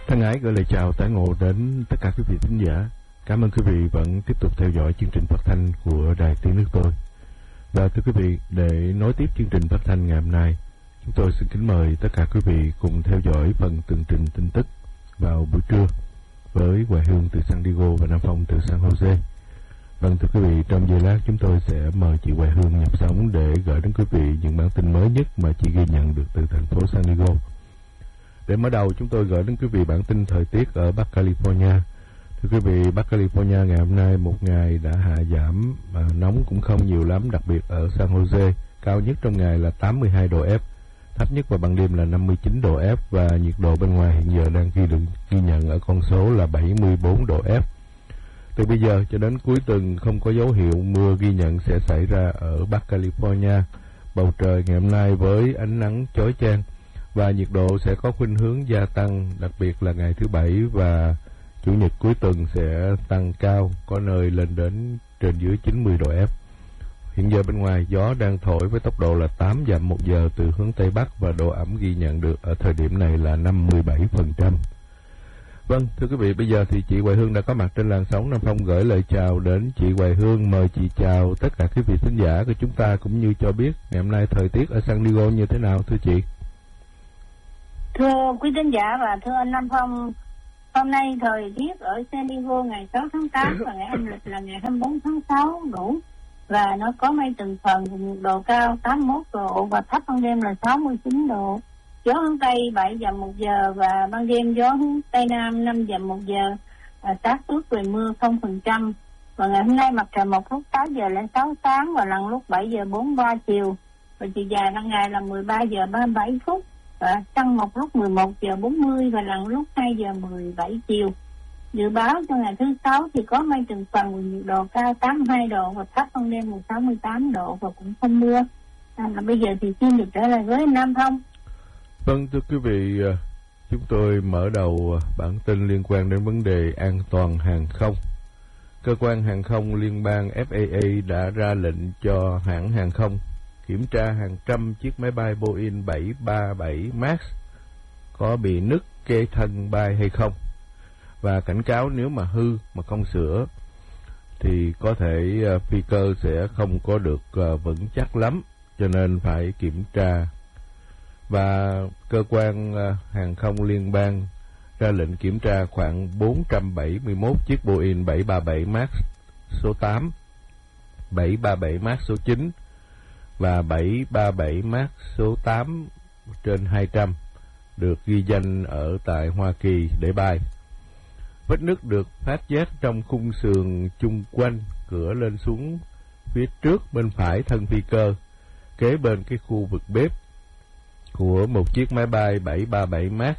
Thân ái gửi lời chào tái ngộ đến tất cả quý vị thính giả. Cảm ơn quý vị vẫn tiếp tục theo dõi chương trình phát thanh của Đài Tiếng Nước Tôi. Và thưa quý vị, để nối tiếp chương trình phát thanh ngày hôm nay, chúng tôi xin kính mời tất cả quý vị cùng theo dõi phần tường trình tin tức vào buổi trưa với Hoài Hương từ San Diego và Nam Phong từ San Jose. Vâng, thưa quý vị, trong giây lát chúng tôi sẽ mời chị Hoài Hương nhập sóng để gửi đến quý vị những bản tin mới nhất mà chị ghi nhận được từ thành phố San Diego. Để mở đầu, chúng tôi gửi đến quý vị bản tin thời tiết ở Bắc California. Thưa quý vị, Bắc California ngày hôm nay một ngày đã hạ giảm, nóng cũng không nhiều lắm, đặc biệt ở San Jose, cao nhất trong ngày là 82 độ F, thấp nhất vào ban đêm là 59 độ F và nhiệt độ bên ngoài hiện giờ đang ghi nhận ở con số là 74 độ F. Từ bây giờ cho đến cuối tuần không có dấu hiệu mưa ghi nhận sẽ xảy ra ở Bắc California. Bầu trời ngày hôm nay với ánh nắng chói chang và nhiệt độ sẽ có khuynh hướng gia tăng, đặc biệt là ngày thứ Bảy và Chủ nhật cuối tuần sẽ tăng cao, có nơi lên đến trên dưới 90 độ F. Hiện giờ bên ngoài gió đang thổi với tốc độ là 8 dặm một giờ từ hướng Tây Bắc và độ ẩm ghi nhận được ở thời điểm này là 57%. Vâng, thưa quý vị, bây giờ thì chị Hoài Hương đã có mặt trên làn sóng. Nam Phong gửi lời chào đến chị Hoài Hương, mời chị chào tất cả quý vị thính giả của chúng ta cũng như cho biết ngày hôm nay thời tiết ở San Diego như thế nào thưa chị. Thưa quý thính giả và thưa anh Nam Phong, hôm nay thời tiết ở San Diego ngày 6 tháng 8 và ngày âm lịch là ngày 24 tháng 6 đủ và nó có mây từng phần, nhiệt độ cao 81 độ và thấp ban đêm là 69 độ. Gió hướng Tây 7 dặm một giờ và ban đêm gió hướng Tây Nam 5 dặm một giờ, xác suất về mưa 0%. Và ngày hôm nay mặt trời mọc lúc 8 giờ lên 6 sáng và lặn lúc 7 giờ 43 chiều. Và chiều dài ban ngày là 13 giờ 37 phút. Và trăng mọc lúc 11 giờ 40 và lặn lúc 2 giờ 17 chiều. Dự báo cho ngày thứ Sáu thì có mây từng phần và nhiệt độ cao 82 độ và thấp ban đêm 68 độ và cũng không mưa. Bây giờ thì xin được trở lại với Nam Phong. Vâng, thưa quý vị, chúng tôi mở đầu bản tin liên quan đến vấn đề an toàn hàng không. Cơ quan hàng không liên bang FAA đã ra lệnh cho hãng hàng không kiểm tra hàng trăm chiếc máy bay Boeing 737 MAX có bị nứt kê thân bay hay không, và cảnh cáo nếu mà hư mà không sửa thì có thể phi cơ sẽ không có được vững chắc lắm, cho nên phải kiểm tra. Và cơ quan hàng không liên bang ra lệnh kiểm tra khoảng 471 chiếc Boeing 737 MAX số 8, 737 MAX số 9 và 737 MAX số 8 trên 200 được ghi danh ở tại Hoa Kỳ để bay. Vết nứt được phát giác trong khung sườn chung quanh cửa lên xuống phía trước bên phải thân phi cơ, kế bên cái khu vực bếp của một chiếc máy bay 737 MAX,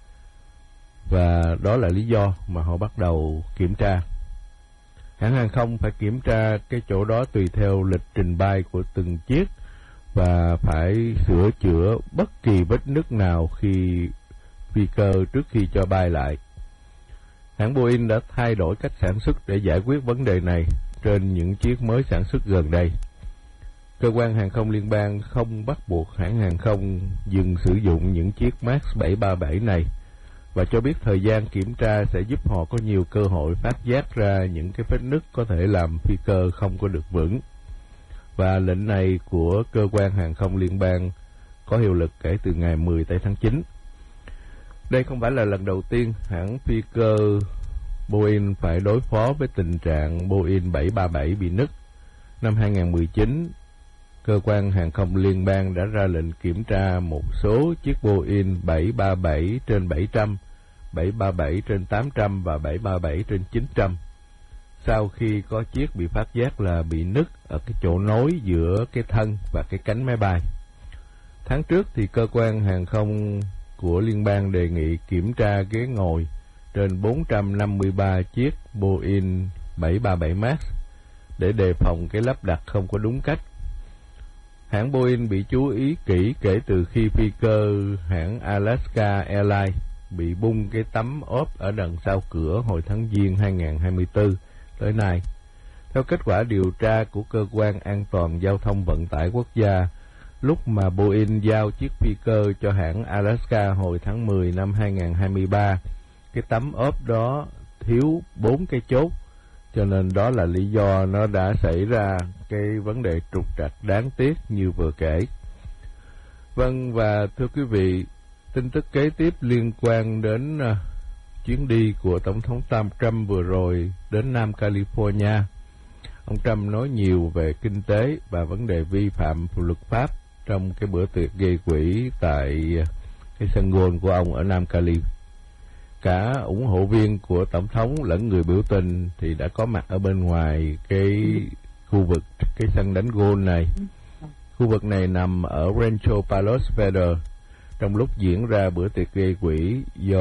và đó là lý do mà họ bắt đầu kiểm tra. Hãng hàng không phải kiểm tra cái chỗ đó tùy theo lịch trình bay của từng chiếc và phải sửa chữa bất kỳ vết nứt nào khi phi cơ trước khi cho bay lại. Hãng Boeing đã thay đổi cách sản xuất để giải quyết vấn đề này trên những chiếc mới sản xuất gần đây. Cơ quan hàng không liên bang không bắt buộc hãng hàng không dừng sử dụng những chiếc MAX 737 này và cho biết thời gian kiểm tra sẽ giúp họ có nhiều cơ hội phát giác ra những cái vết nứt có thể làm phi cơ không có được vững. Và lệnh này của cơ quan hàng không liên bang có hiệu lực kể từ ngày 10 tháng 9. Đây không phải là lần đầu tiên hãng phi cơ Boeing phải đối phó với tình trạng Boeing 737 bị nứt. Năm 2019, cơ quan hàng không liên bang đã ra lệnh kiểm tra một số chiếc Boeing 737 trên 700, 737 trên 800 và 737 trên 900. Sau khi có chiếc bị phát giác là bị nứt ở cái chỗ nối giữa cái thân và cái cánh máy bay. Tháng trước thì cơ quan hàng không của liên bang đề nghị kiểm tra ghế ngồi trên 453 chiếc Boeing 737 MAX để đề phòng cái lắp đặt không có đúng cách. Hãng Boeing bị chú ý kỹ kể từ khi phi cơ hãng Alaska Airlines bị bung cái tấm ốp ở đằng sau cửa hồi tháng Giêng 2024 tới nay. Theo kết quả điều tra của Cơ quan An toàn Giao thông Vận tải Quốc gia, lúc mà Boeing giao chiếc phi cơ cho hãng Alaska hồi tháng 10 năm 2023, cái tấm ốp đó thiếu 4 cái chốt, cho nên đó là lý do nó đã xảy ra cái vấn đề trục trặc đáng tiếc như vừa kể. Vâng, và thưa quý vị, tin tức kế tiếp liên quan đến chuyến đi của Tổng thống Trump vừa rồi đến Nam California. Ông Trump nói nhiều về kinh tế và vấn đề vi phạm luật pháp trong cái bữa tiệc gây quỹ tại cái sân golf của ông ở Nam Cali. Cả ủng hộ viên của Tổng thống lẫn người biểu tình thì đã có mặt ở bên ngoài cái khu vực, cái sân đánh golf này. Khu vực này nằm ở Rancho Palos Verdes trong lúc diễn ra bữa tiệc gây quỹ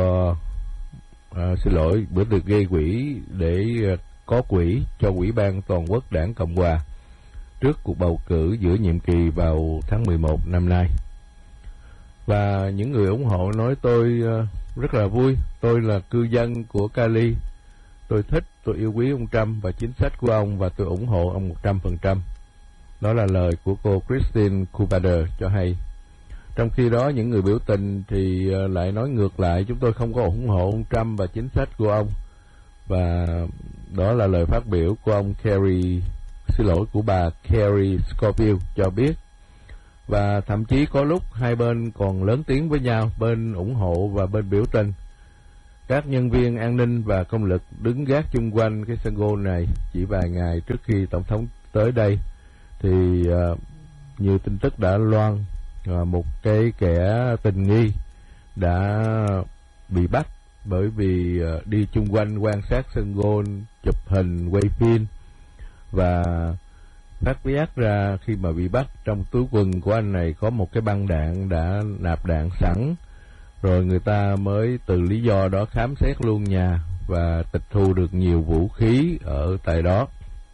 bữa tiệc gây quỹ để có quỹ cho Ủy ban Toàn quốc Đảng Cộng Hòa trước cuộc bầu cử giữa nhiệm kỳ vào tháng 11 năm nay. Và những người ủng hộ nói tôi rất là vui, tôi là cư dân của Cali, tôi thích, tôi yêu quý ông Trump và chính sách của ông và tôi ủng hộ ông 100%. Đó là lời của cô Christine Cubader cho hay. Trong khi đó, những người biểu tình thì lại nói ngược lại, chúng tôi không có ủng hộ ông Trump và chính sách của ông. Và đó là lời phát biểu của của bà Kerry Scofield cho biết. Và thậm chí có lúc hai bên còn lớn tiếng với nhau, bên ủng hộ và bên biểu tình. Các nhân viên an ninh và công lực đứng gác chung quanh cái sân golf này chỉ vài ngày trước khi Tổng thống tới đây. Thì như tin tức đã loan, một cái kẻ tình nghi đã bị bắt bởi vì đi chung quanh quan sát sân golf, chụp hình, quay phim và phát giác ra khi mà bị bắt trong túi quần của anh này có một cái băng đạn đã nạp đạn sẵn, rồi người ta mới từ lý do đó khám xét luôn nhà và tịch thu được nhiều vũ khí ở tại đó.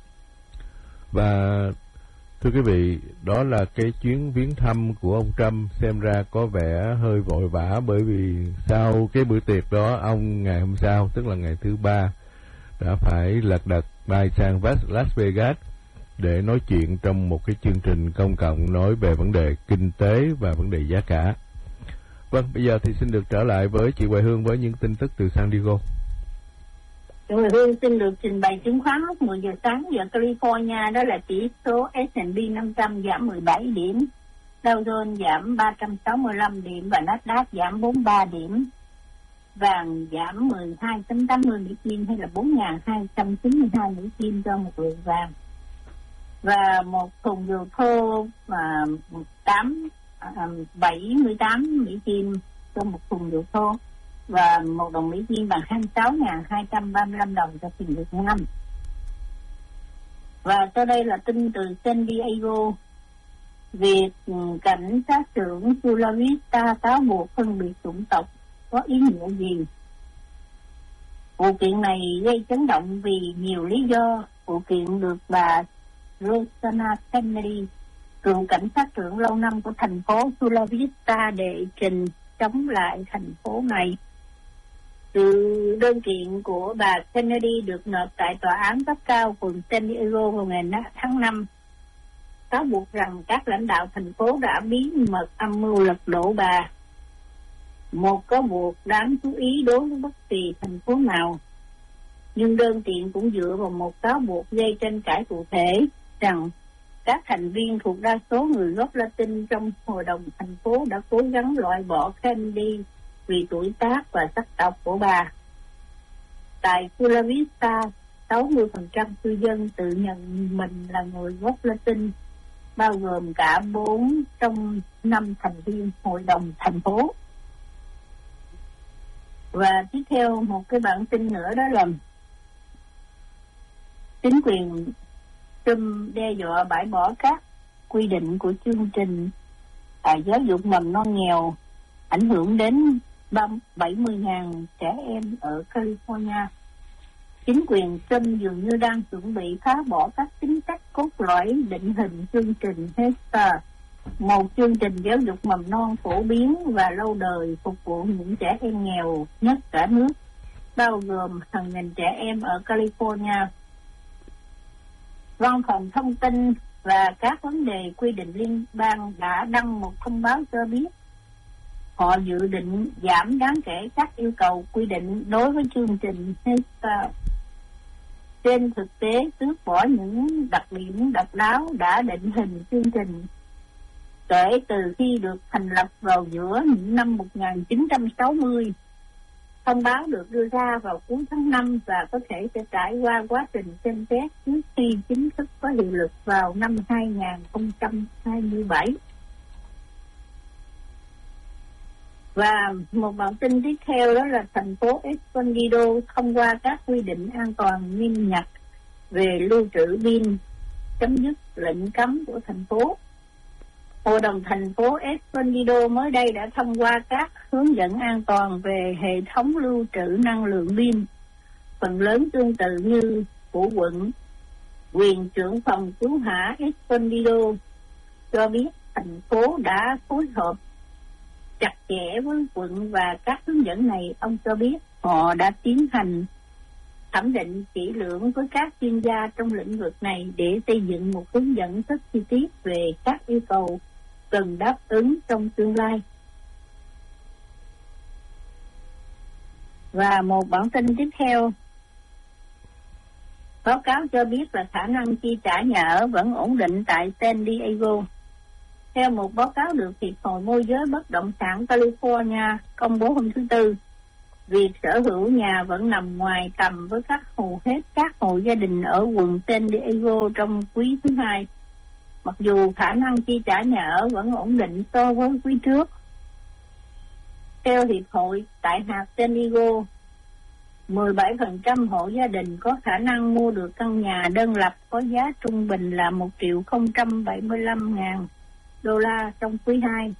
Và thưa quý vị, đó là cái chuyến viếng thăm của ông Trump, xem ra có vẻ hơi vội vã, bởi vì sau cái bữa tiệc đó, ông ngày hôm sau, tức là ngày thứ Ba, đã phải lật đật bay sang Las Vegas để nói chuyện trong một cái chương trình công cộng nói về vấn đề kinh tế và vấn đề giá cả. Vâng, bây giờ thì xin được trở lại với chị Hoài Hương với những tin tức từ San Diego. Chị Hoài Hương xin được trình bày chứng khoán lúc 10 giờ sáng giờ California, đó là chỉ số S&P 500 giảm 17 điểm, Dow Jones giảm 365 điểm và Nasdaq giảm 43 điểm. Vàng giảm 12.80 Mỹ Kim hay là 4.292 Mỹ Kim cho một lượng vàng. Và một thùng dầu thô 78 Mỹ Kim cho một thùng dầu thô, và một đồng Mỹ Kim bằng 26.235 đồng cho tiền Việt Nam. Và sau đây là tin từ San Diego. Việc cảnh sát trưởng Chula Vista cáo buộc phân biệt chủng tộc có ý nghĩa gì? Vụ kiện này gây chấn động vì nhiều lý do. Vụ kiện được bà Rosanna Kennedy, cựu cảnh sát trưởng lâu năm của thành phố Chula Vista, đệ trình chống lại thành phố này. Từ đơn kiện của bà Kennedy được nộp tại tòa án cấp cao quận San Diego vào ngày tháng 5, cáo buộc rằng các lãnh đạo thành phố đã bí mật âm mưu lật đổ bà. Một cáo buộc đáng chú ý đối với bất kỳ thành phố nào. Nhưng đơn kiện cũng dựa vào một cáo buộc gây tranh cãi cụ thể rằng các thành viên thuộc đa số người gốc Latin trong hội đồng thành phố đã cố gắng loại bỏ Kennedy vì tuổi tác và sắc tộc của bà. Tại Chula Vista, 60% cư dân tự nhận mình là người gốc Latin, bao gồm cả 4 trong 5 thành viên hội đồng thành phố. Và tiếp theo một cái bản tin nữa, đó là chính quyền Trump đe dọa bãi bỏ các quy định của chương trình giáo dục mầm non nghèo, ảnh hưởng đến 70.000 trẻ em ở California. Chính quyền Trump dường như đang chuẩn bị phá bỏ các chính sách cốt lõi định hình chương trình Head Start, một chương trình giáo dục mầm non phổ biến và lâu đời phục vụ những trẻ em nghèo nhất cả nước, bao gồm hàng nghìn trẻ em ở California. Văn phòng thông tin và các vấn đề quy định liên bang đã đăng một thông báo cho biết họ dự định giảm đáng kể các yêu cầu quy định đối với chương trình HEPA. Trên thực tế, tước bỏ những đặc điểm độc đáo đã định hình chương trình kể từ khi được thành lập vào giữa những năm 1960. Thông báo được đưa ra vào cuối tháng 5 và có thể sẽ trải qua quá trình xem xét trước khi chính thức có hiệu lực vào năm 2027. Và một bản tin tiếp theo đó là thành phố Escondido thông qua các quy định an toàn nghiêm ngặt về lưu trữ pin, chấm dứt lệnh cấm của thành phố. Hội đồng thành phố Escondido mới đây đã thông qua các hướng dẫn an toàn về hệ thống lưu trữ năng lượng pin, phần lớn tương tự như của quận. Quyền trưởng phòng cứu hỏa Escondido cho biết thành phố đã phối hợp chặt chẽ với quận và các hướng dẫn này. Ông cho biết họ đã tiến hành thẩm định kỹ lưỡng với các chuyên gia trong lĩnh vực này để xây dựng một hướng dẫn rất chi tiết về các yêu cầu cần đáp ứng trong tương lai. Và một bản tin tiếp theo, báo cáo cho biết là khả năng chi trả nhà ở vẫn ổn định tại San Diego. Theo một báo cáo được Hiệp hội Môi giới Bất động sản California công bố hôm thứ Tư, việc sở hữu nhà vẫn nằm ngoài tầm với hầu hết các hộ gia đình ở quận San Diego trong quý thứ hai, mặc dù khả năng chi trả nhà ở vẫn ổn định so với quý trước. Theo Hiệp hội, tại hạt San Diego, 17% hộ gia đình có khả năng mua được căn nhà đơn lập có giá trung bình là $1.075.000 trong quý 2.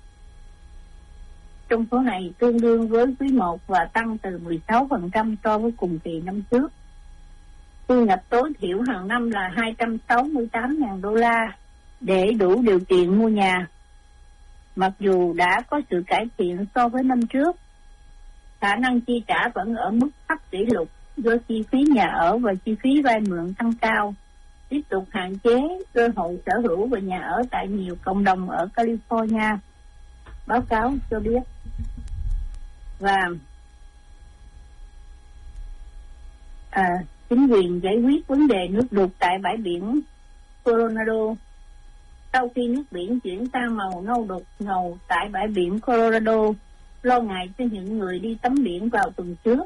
Trong số này tương đương với quý 1 và tăng từ 16% so với cùng kỳ năm trước. Thu nhập tối thiểu hàng năm là $268.000 để đủ điều kiện mua nhà. Mặc dù đã có sự cải thiện so với năm trước, khả năng chi trả vẫn ở mức thấp kỷ lục do chi phí nhà ở và chi phí vay mượn tăng cao, tiếp tục hạn chế cơ hội sở hữu và nhà ở tại nhiều cộng đồng ở California, báo cáo cho biết. Và chính quyền giải quyết vấn đề nước đục tại bãi biển Coronado. Sau khi nước biển chuyển sang màu nâu đục ngầu tại bãi biển Colorado, lo ngại cho những người đi tắm biển vào tuần trước.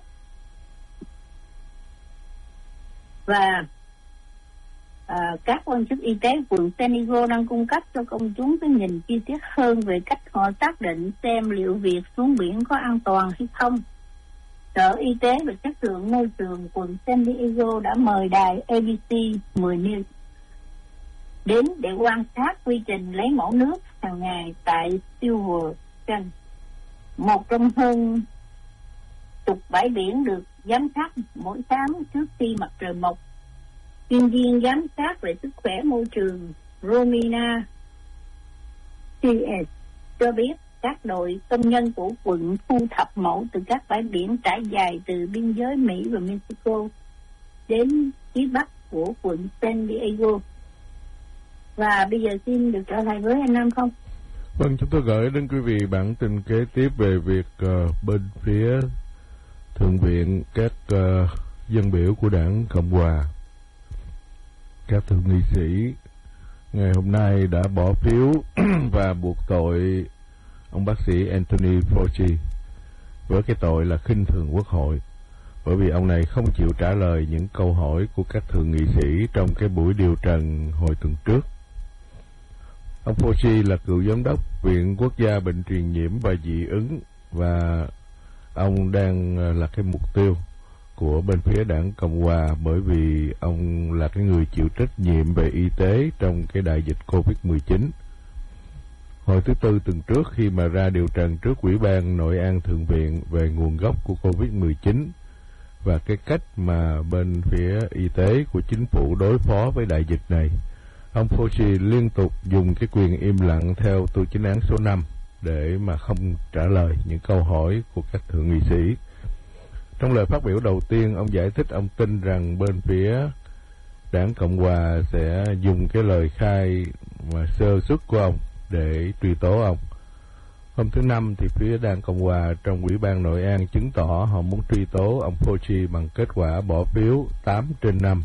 Và các quan chức y tế quận San Diego đang cung cấp cho công chúng cái nhìn chi tiết hơn về cách họ xác định xem liệu việc xuống biển có an toàn hay không. Sở Y tế và chất lượng môi trường quận San Diego đã mời đài ABC 10 News đến để quan sát quy trình lấy mẫu nước hàng ngày tại Silver Canyon, một trong hơn chục bãi biển được giám sát mỗi sáng trước khi mặt trời mọc. Chuyên viên giám sát về sức khỏe môi trường Romina CS cho biết các đội công nhân của quận thu thập mẫu từ các bãi biển trải dài từ biên giới Mỹ và Mexico đến phía bắc của quận San Diego. Và bây giờ xin được trở lại với anh Nam không? Vâng, chúng tôi gửi đến quý vị bản tin kế tiếp về việc bên phía Thượng viện các dân biểu của đảng Cộng Hòa, các thượng nghị sĩ ngày hôm nay đã bỏ phiếu và buộc tội ông bác sĩ Anthony Fauci với cái tội là khinh thường Quốc hội, bởi vì ông này không chịu trả lời những câu hỏi của các thượng nghị sĩ trong cái buổi điều trần hồi tuần trước. Ông Fauci là cựu giám đốc Viện Quốc gia Bệnh truyền nhiễm và dị ứng, và ông đang là cái mục tiêu của bên phía đảng Cộng Hòa bởi vì ông là cái người chịu trách nhiệm về y tế trong cái đại dịch Covid-19. Hồi thứ Tư tuần trước, khi mà ra điều trần trước Ủy ban Nội an Thượng viện về nguồn gốc của Covid-19 và cái cách mà bên phía y tế của chính phủ đối phó với đại dịch này, ông Fauci liên tục dùng cái quyền im lặng theo tu chính án số 5 để mà không trả lời những câu hỏi của các thượng nghị sĩ. Trong lời phát biểu đầu tiên, ông giải thích ông tin rằng bên phía đảng Cộng Hòa sẽ dùng cái lời khai mà sơ suất của ông để truy tố ông. Hôm thứ Năm thì phía Đảng Cộng hòa trong Ủy ban Nội an chứng tỏ họ muốn truy tố ông Fauci bằng kết quả bỏ phiếu 8/5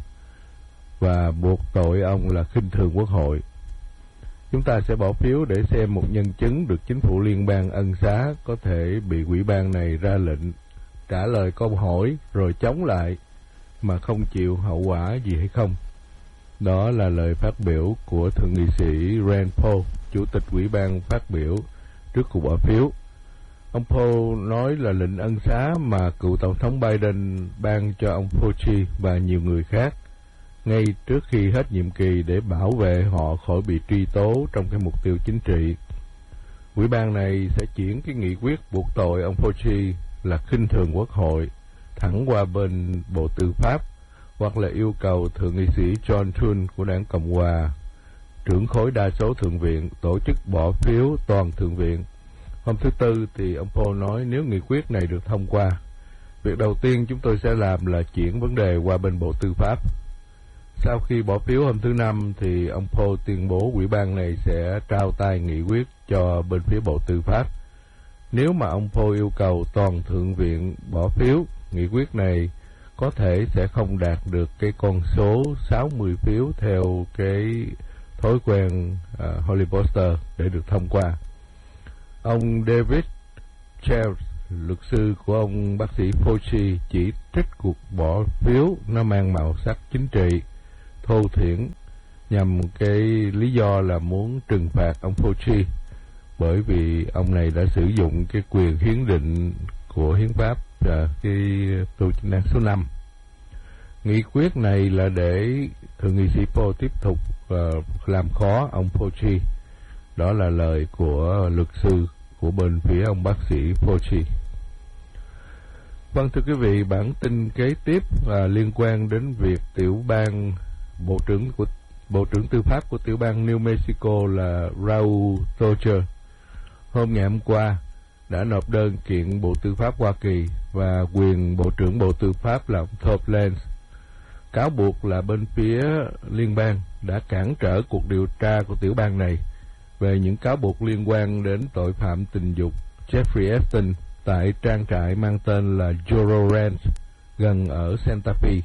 và buộc tội ông là khinh thường Quốc hội. Chúng ta sẽ bỏ phiếu để xem một nhân chứng được chính phủ liên bang ân xá có thể bị ủy ban này ra lệnh trả lời câu hỏi rồi chống lại mà không chịu hậu quả gì hay không. Đó là lời phát biểu của Thượng nghị sĩ Rand Paul, Chủ tịch Ủy ban phát biểu trước cuộc bỏ phiếu. Ông Paul nói là lệnh ân xá mà cựu Tổng thống Biden ban cho ông Fauci và nhiều người khác ngay trước khi hết nhiệm kỳ để bảo vệ họ khỏi bị truy tố trong cái mục tiêu chính trị. Ủy ban này sẽ chuyển cái nghị quyết buộc tội ông Fauci là khinh thường Quốc hội thẳng qua bên Bộ Tư pháp, hoặc là yêu cầu Thượng nghị sĩ John Thune của Đảng Cộng hòa, trưởng khối đa số Thượng viện, tổ chức bỏ phiếu toàn Thượng viện. Hôm thứ Tư thì ông Paul nói nếu nghị quyết này được thông qua, việc đầu tiên chúng tôi sẽ làm là chuyển vấn đề qua bên Bộ Tư pháp. Sau khi bỏ phiếu hôm thứ Năm thì ông Paul tuyên bố ủy ban này sẽ trao tay nghị quyết cho bên phía Bộ Tư pháp. Nếu mà ông Paul yêu cầu toàn Thượng viện bỏ phiếu, nghị quyết này có thể sẽ không đạt được cái con số 60 phiếu theo cái thói quen Hollybuster để được thông qua. Ông David Charles, luật sư của ông bác sĩ Fauci, chỉ trích cuộc bỏ phiếu nó mang màu sắc chính trị, thô thiển, nhằm cái lý do là muốn trừng phạt ông Fauci bởi vì ông này đã sử dụng cái quyền hiến định của hiến pháp, cái tù chính năng số 5. Nghị quyết này là để Thượng nghị sĩ Paul tiếp tục làm khó ông Fauci. Đó là lời của luật sư của bên phía ông bác sĩ Fauci. Vâng, thưa quý vị, bản tin kế tiếp liên quan đến việc tiểu bang Bộ trưởng Tư pháp của tiểu bang New Mexico là Raul Rocha hôm ngày hôm qua đã nộp đơn kiện Bộ Tư pháp Hoa Kỳ và quyền Bộ trưởng Bộ Tư pháp là Todd Lanz, cáo buộc là bên phía liên bang đã cản trở cuộc điều tra của tiểu bang này về những cáo buộc liên quan đến tội phạm tình dục Jeffrey Epstein tại trang trại mang tên là Joro Ranch gần ở Santa Fe.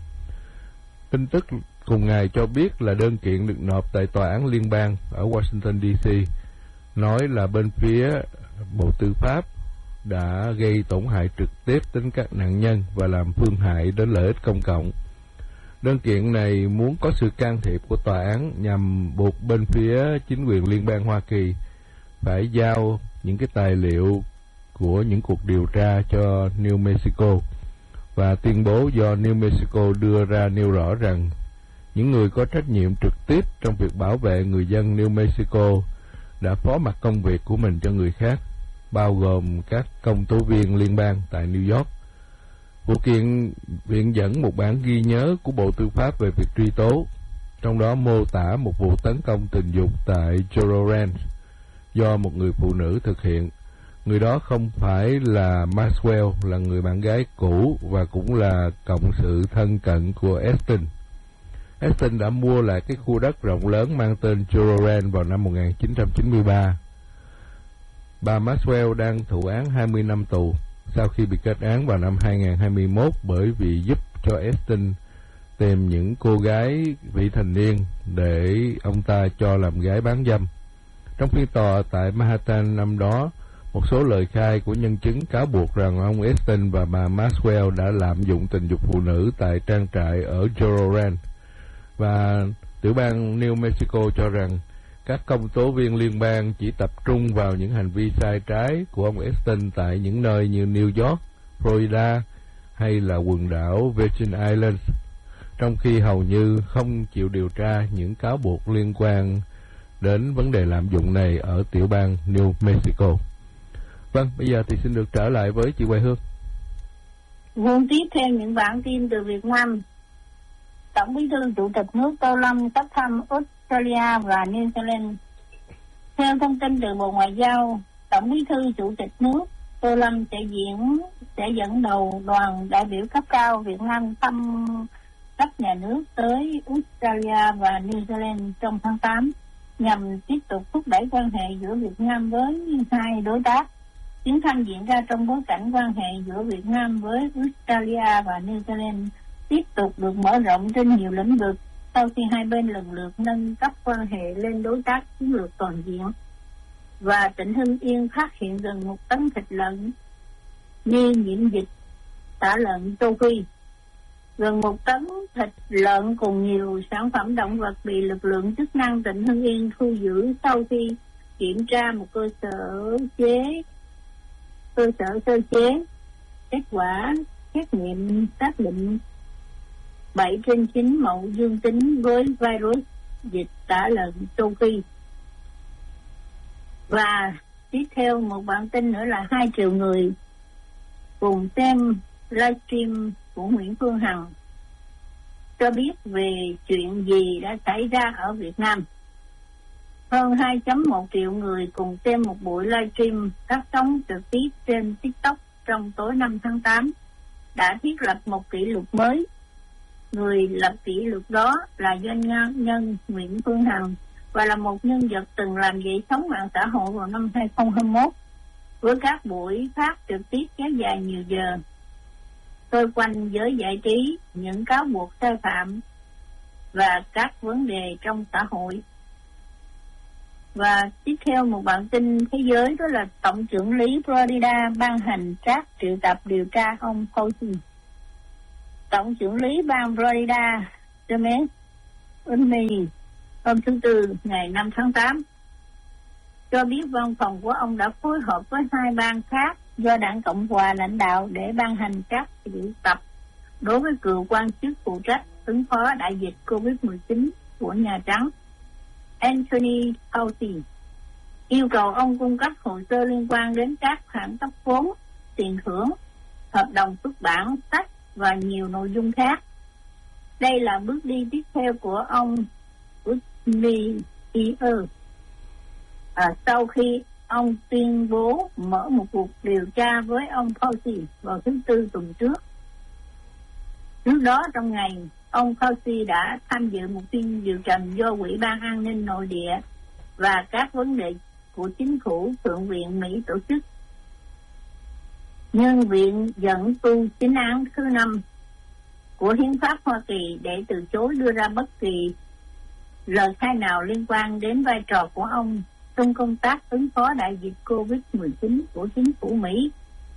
Tin tức cùng ngày cho biết là đơn kiện được nộp tại tòa án liên bang ở Washington DC, nói là bên phía Bộ Tư pháp đã gây tổn hại trực tiếp đến các nạn nhân và làm phương hại đến lợi ích công cộng. Đơn kiện này muốn có sự can thiệp của tòa án nhằm buộc bên phía chính quyền liên bang Hoa Kỳ phải giao những cái tài liệu của những cuộc điều tra cho New Mexico, và tuyên bố do New Mexico đưa ra nêu rõ rằng những người có trách nhiệm trực tiếp trong việc bảo vệ người dân New Mexico đã phó mặc công việc của mình cho người khác, bao gồm các công tố viên liên bang tại New York. Vụ kiện viện dẫn một bản ghi nhớ của Bộ Tư pháp về việc truy tố, trong đó mô tả một vụ tấn công tình dục tại Joro Ranch do một người phụ nữ thực hiện. Người đó không phải là Maxwell, là người bạn gái cũ và cũng là cộng sự thân cận của Epstein. Epstein đã mua lại cái khu đất rộng lớn mang tên Joro Ranch vào năm 1993. Bà Maxwell đang thụ án 20 năm tù sau khi bị kết án vào năm 2021 bởi vì giúp cho Epstein tìm những cô gái vị thành niên để ông ta cho làm gái bán dâm. Trong phiên tòa tại Manhattan năm đó, một số lời khai của nhân chứng cáo buộc rằng ông Epstein và bà Maxwell đã lạm dụng tình dục phụ nữ tại trang trại ở Joro Ranch, và tiểu bang New Mexico cho rằng các công tố viên liên bang chỉ tập trung vào những hành vi sai trái của ông Epstein tại những nơi như New York, Florida hay là quần đảo Virgin Islands, trong khi hầu như không chịu điều tra những cáo buộc liên quan đến vấn đề lạm dụng này ở tiểu bang New Mexico. Vâng, bây giờ thì xin được trở lại với chị Hoài Hương. Vâng, tiếp theo những bản tin từ Việt Nam. Tổng Bí thư Chủ tịch nước Tô Lâm sắp thăm Australia và New Zealand. Theo thông tin từ Bộ Ngoại giao, Tổng Bí thư Chủ tịch nước Tô Lâm sẽ dẫn đầu đoàn đại biểu cấp cao Việt Nam thăm cấp nhà nước tới Australia và New Zealand trong tháng 8. nhằm tiếp tục thúc đẩy quan hệ giữa Việt Nam với hai đối tác. Chuyến thăm diễn ra trong bối cảnh quan hệ giữa Việt Nam với Australia và New Zealand tiếp tục được mở rộng trên nhiều lĩnh vực sau khi hai bên lần lượt nâng cấp quan hệ lên đối tác chiến lược toàn diện. Và tỉnh Hưng Yên phát hiện gần 1 tấn thịt lợn nghi nhiễm dịch tả lợn châu Phi. Gần 1 tấn thịt lợn cùng nhiều sản phẩm động vật bị lực lượng chức năng tỉnh Hưng Yên thu giữ sau khi kiểm tra một cơ sở sơ chế. Kết quả xét nghiệm xác định 7/9 mẫu dương tính với virus dịch tả lợn châu Phi. Và tiếp theo một bản tin nữa là 2 triệu người cùng xem livestream của Nguyễn Phương Hằng cho biết về chuyện gì đã xảy ra ở Việt Nam. Hơn 2.1 triệu người cùng xem một buổi livestream phát sóng trực tiếp trên TikTok trong tối 5 tháng 8 đã thiết lập một kỷ lục mới. Người lập kỷ lục đó là doanh nhân Nguyễn Phương Hằng và là một nhân vật từng làm dậy sóng mạng xã hội vào năm 2021 với các buổi phát trực tiếp kéo dài nhiều giờ xoay quanh giới giải trí, những cáo buộc sai phạm và các vấn đề trong xã hội. Và tiếp theo một bản tin thế giới đó là Tổng trưởng lý Florida ban hành trác triệu tập điều tra ông Fauci. Tổng trưởng lý bang Florida James Romney hôm thứ Tư ngày 5 tháng 8 cho biết văn phòng của ông đã phối hợp với 2 bang khác do đảng Cộng hòa lãnh đạo để ban hành các triệu tập đối với cựu quan chức phụ trách ứng phó đại dịch COVID-19 của Nhà Trắng Anthony Fauci, yêu cầu ông cung cấp hồ sơ liên quan đến các khoản cấp vốn, tiền thưởng, hợp đồng xuất bản, sách và nhiều nội dung khác. Đây là bước đi tiếp theo của ông Whitney sau khi ông tuyên bố mở một cuộc điều tra với ông Fauci vào thứ Tư tuần trước. Trước đó trong ngày, ông Fauci đã tham dự một phiên điều trần do Ủy ban An ninh Nội địa và các vấn đề của chính phủ Thượng viện Mỹ tổ chức. Nhân viện dẫn tu chính án thứ 5 của Hiến pháp Hoa Kỳ để từ chối đưa ra bất kỳ lời khai nào liên quan đến vai trò của ông trong công tác ứng phó đại dịch COVID-19 của chính phủ Mỹ.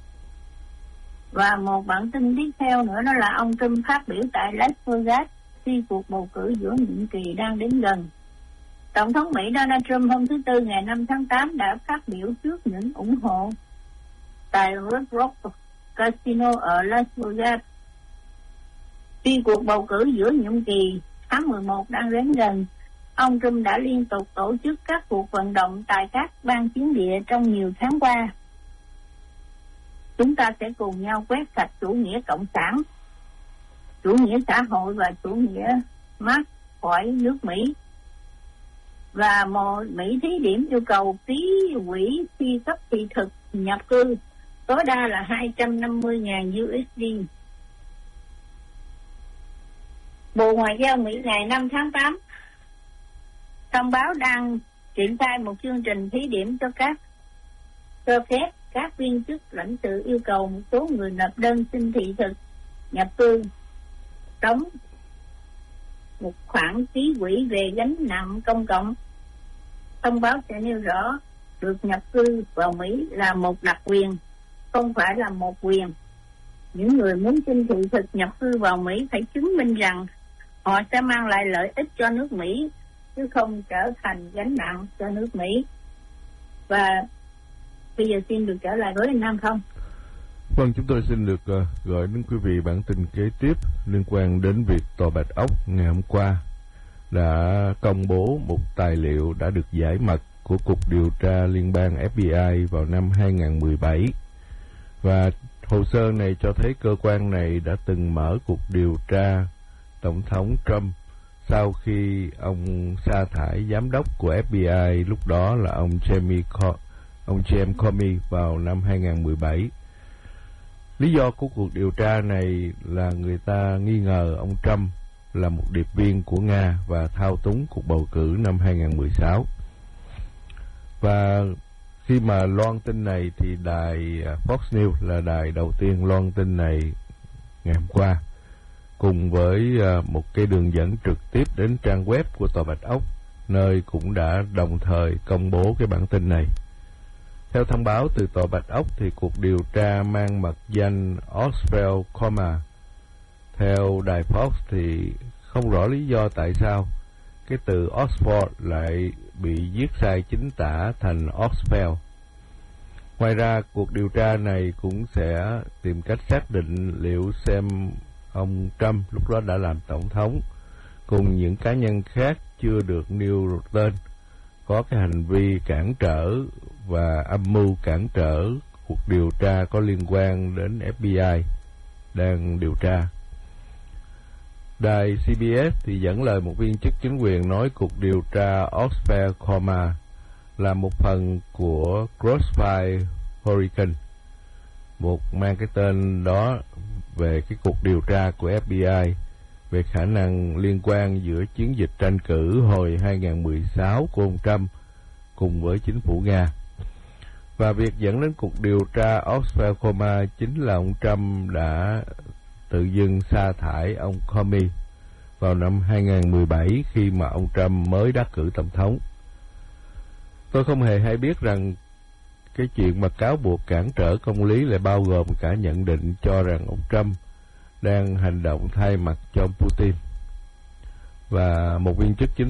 Và một bản tin tiếp theo nữa đó là ông Trump phát biểu tại Las Vegas khi cuộc bầu cử giữa nhiệm kỳ đang đến gần. Tổng thống Mỹ Donald Trump hôm thứ Tư ngày 5 tháng 8 đã phát biểu trước những ủng hộ tại Red Rock Casino ở Las Vegas. Khi cuộc bầu cử giữa nhiệm kỳ tháng 11 đang đến gần, ông Trump đã liên tục tổ chức các cuộc vận động tại các bang chiến địa trong nhiều tháng qua. Chúng ta sẽ cùng nhau quét sạch chủ nghĩa cộng sản, chủ nghĩa xã hội và chủ nghĩa Marx khỏi nước Mỹ. Và Mỹ thí điểm yêu cầu ký quỹ phi cấp thị thực nhập cư tối đa là 250.000 USD. Bộ Ngoại giao Mỹ ngày 5 tháng 8 thông báo đang triển khai một chương trình thí điểm cho phép các viên chức lãnh sự yêu cầu một số người nộp đơn xin thị thực nhập cư đóng một khoản ký quỹ về gánh nặng công cộng. Thông báo sẽ nêu rõ được nhập cư vào Mỹ là một đặc quyền, không phải là một quyền. Những người muốn xin thị thực nhập cư vào Mỹ phải chứng minh rằng họ sẽ mang lại lợi ích cho nước Mỹ, chứ không trở thành gánh nặng cho nước Mỹ. Và bây giờ xin được trở lại với Anh Nam không? Vâng, chúng tôi xin được gửi đến quý vị bản tin kế tiếp liên quan đến việc Tòa Bạch Ốc ngày hôm qua đã công bố một tài liệu đã được giải mật của Cục Điều tra Liên bang FBI vào năm 2017. Và hồ sơ này cho thấy cơ quan này đã từng mở cuộc điều tra Tổng thống Trump sau khi ông sa thải giám đốc của FBI, lúc đó là ông James Comey vào năm 2017. Lý do của cuộc điều tra này là người ta nghi ngờ ông Trump là một điệp viên của Nga và thao túng cuộc bầu cử năm 2016. Và khi mà loan tin này thì đài Fox News là đài đầu tiên loan tin này ngày hôm qua, cùng với một cái đường dẫn trực tiếp đến trang web của Tòa Bạch Ốc, nơi cũng đã đồng thời công bố cái bản tin này. Theo thông báo từ Tòa Bạch Ốc thì cuộc điều tra mang mật danh Oxford Coma. Theo đài Fox thì không rõ lý do tại sao cái từ Oxford lại bị viết sai chính tả thành Oxford. Ngoài ra, cuộc điều tra này cũng sẽ tìm cách xác định liệu xem ông Trump lúc đó đã làm tổng thống cùng những cá nhân khác chưa được nêu tên có cái hành vi cản trở và âm mưu cản trở cuộc điều tra có liên quan đến FBI đang điều tra. Đài CBS thì dẫn lời một viên chức chính quyền nói cuộc điều tra Oxford Coma là một phần của Crossfire Hurricane, mang cái tên đó về cái cuộc điều tra của FBI về khả năng liên quan giữa chiến dịch tranh cử hồi 2016 của ông Trump cùng với chính phủ Nga. Và việc dẫn đến cuộc điều tra Oxford Coma chính là ông Trump đã tự dưng sa thải ông Comey vào năm 2017 khi mà ông Trump mới đắc cử tổng thống. Tôi không hề hay biết rằng cái chuyện mà cáo buộc cản trở công lý lại bao gồm cả nhận định cho rằng ông Trump đang hành động thay mặt cho Putin. Và một viên chức chính